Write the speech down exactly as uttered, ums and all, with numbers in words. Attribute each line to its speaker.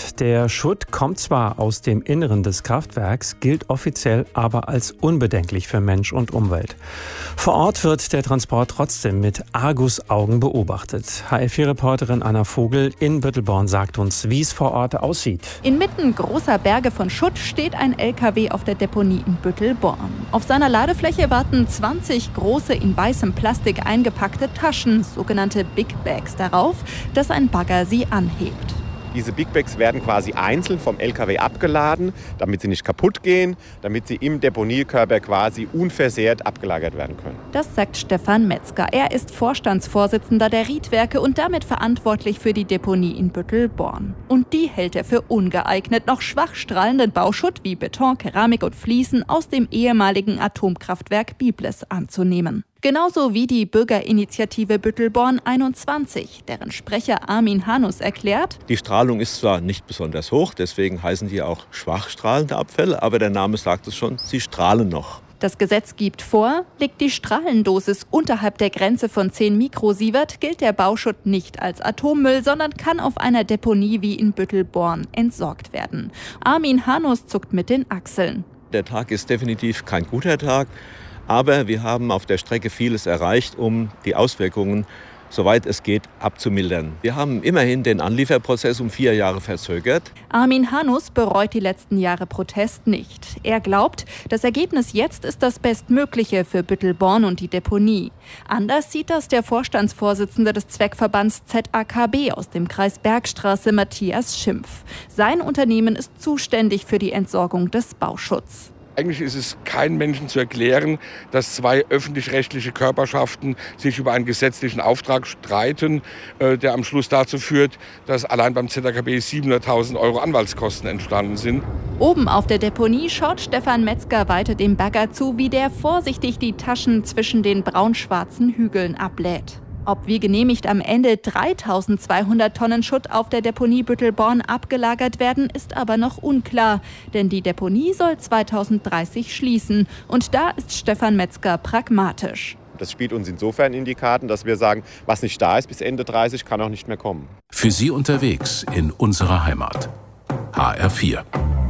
Speaker 1: Stadt. Der Schutt kommt zwar aus dem Inneren des Kraftwerks, gilt offiziell aber als unbedenklich für Mensch und Umwelt. Vor Ort wird der Transport trotzdem mit Argusaugen beobachtet. H F vier Reporterin Anna Vogel in Büttelborn sagt uns, wie es vor Ort aussieht.
Speaker 2: Inmitten großer Berge von Schutt steht ein L K W auf der Deponie in Büttelborn. Auf seiner Ladefläche warten zwanzig große in weißem Plastik eingepackte Taschen, sogenannte Big Bags, darauf, dass ein Bagger sie anhebt.
Speaker 3: Diese Big Bags werden quasi einzeln vom L K W abgeladen, damit sie nicht kaputt gehen, damit sie im Deponiekörper quasi unversehrt abgelagert werden können.
Speaker 2: Das sagt Stefan Metzger. Er ist Vorstandsvorsitzender der Riedwerke und damit verantwortlich für die Deponie in Büttelborn. Und die hält er für ungeeignet, noch schwach strahlenden Bauschutt wie Beton, Keramik und Fliesen aus dem ehemaligen Atomkraftwerk Biblis anzunehmen. Genauso wie die Bürgerinitiative Büttelborn einundzwanzig, deren Sprecher Armin Hanus erklärt:
Speaker 4: Die Strahlung ist zwar nicht besonders hoch, deswegen heißen die auch schwachstrahlende Abfälle, aber der Name sagt es schon, sie strahlen noch.
Speaker 2: Das Gesetz gibt vor, liegt die Strahlendosis unterhalb der Grenze von zehn Mikrosievert, gilt der Bauschutt nicht als Atommüll, sondern kann auf einer Deponie wie in Büttelborn entsorgt werden. Armin Hanus zuckt mit den Achseln.
Speaker 4: Der Tag ist definitiv kein guter Tag. Aber wir haben auf der Strecke vieles erreicht, um die Auswirkungen, soweit es geht, abzumildern. Wir haben immerhin den Anlieferprozess um vier Jahre verzögert.
Speaker 2: Armin Hanus bereut die letzten Jahre Protest nicht. Er glaubt, das Ergebnis jetzt ist das Bestmögliche für Büttelborn und die Deponie. Anders sieht das der Vorstandsvorsitzende des Zweckverbands Z A K B aus dem Kreis Bergstraße, Matthias Schimpf. Sein Unternehmen ist zuständig für die Entsorgung des Bauschutts.
Speaker 5: Eigentlich ist es keinem Menschen zu erklären, dass zwei öffentlich-rechtliche Körperschaften sich über einen gesetzlichen Auftrag streiten, der am Schluss dazu führt, dass allein beim Z A K B siebenhunderttausend Euro Anwaltskosten entstanden sind.
Speaker 2: Oben auf der Deponie schaut Stefan Metzger weiter dem Bagger zu, wie der vorsichtig die Taschen zwischen den braun-schwarzen Hügeln ablädt. Ob wie genehmigt am Ende dreitausendzweihundert Tonnen Schutt auf der Deponie Büttelborn abgelagert werden, ist aber noch unklar. Denn die Deponie soll zweitausenddreißig schließen. Und da ist Stefan Metzger pragmatisch.
Speaker 3: Das spielt uns insofern in die Karten, dass wir sagen, was nicht da ist bis Ende dreißig, kann auch nicht mehr kommen.
Speaker 6: Für Sie unterwegs in unserer Heimat. H R vier.